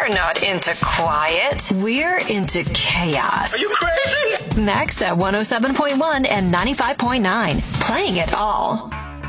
We're not into quiet. We're into chaos. Are you crazy? Next at 107.1 and 95.9. Playing it all.